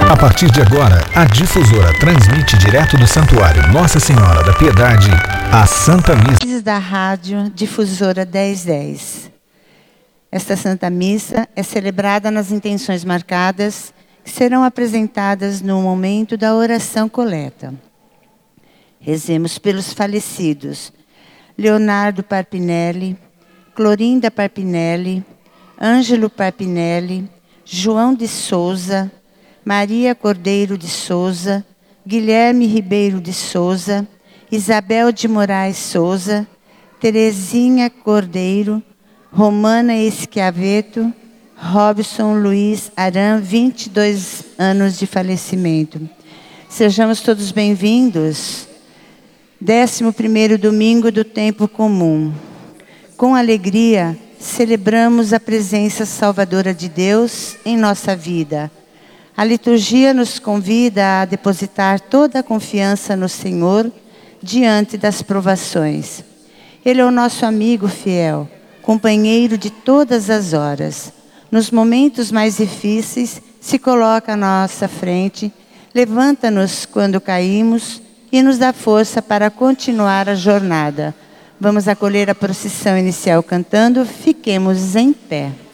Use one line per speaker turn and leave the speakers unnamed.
A partir de agora, a Difusora transmite direto do Santuário Nossa Senhora da Piedade a Santa Missa
Da Rádio Difusora 1010. Esta Santa Missa é celebrada nas intenções marcadas, que serão apresentadas no momento da oração coleta. Rezemos pelos falecidos: Leonardo Parpinelli, Clorinda Parpinelli, Ângelo Parpinelli, João de Souza, Maria Cordeiro de Souza, Guilherme Ribeiro de Souza, Isabel de Moraes Souza, Terezinha Cordeiro, Romana Esquiaveto, Robson Luiz Aram, 22 anos de falecimento. Sejamos todos bem-vindos. 11º domingo do tempo comum. Com alegria, celebramos a presença salvadora de Deus em nossa vida. A liturgia nos convida a depositar toda a confiança no Senhor diante das provações. Ele é o nosso amigo fiel, companheiro de todas as horas. Nos momentos mais difíceis, se coloca à nossa frente, levanta-nos quando caímos e nos dá força para continuar a jornada. Vamos acolher a procissão inicial cantando Fiquemos em Pé.